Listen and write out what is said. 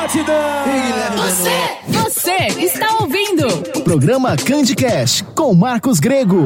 Gratidão! Você está ouvindo Programa CandyCast com Marcos Grego.